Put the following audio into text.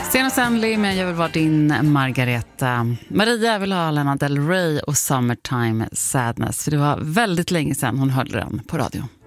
Sen Stanley, men jag vill vara din Margareta. Maria vill ha Lana Del Rey och Summertime Sadness. För det var väldigt länge sedan hon hörde den på radio.